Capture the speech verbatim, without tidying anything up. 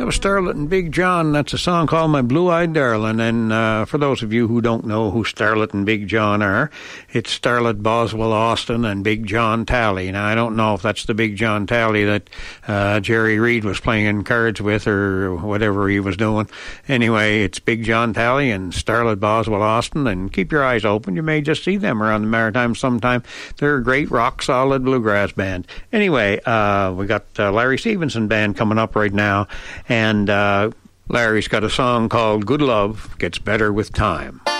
That was Starlet and Big John. That's a song called My Blue-Eyed Darling. And uh, for those of you who don't know who Starlet and Big John are, it's Starlet Boswell Austin and Big John Talley. Now, I don't know if that's the Big John Talley that uh, Jerry Reed was playing cards with or whatever he was doing. Anyway, it's Big John Talley and Starlet Boswell Austin. And keep your eyes open. You may just see them around the Maritimes sometime. They're a great rock-solid bluegrass band. Anyway, uh, we got uh, Larry Stevenson Band coming up right now. And uh, Larry's got a song called Good Love Gets Better with Time.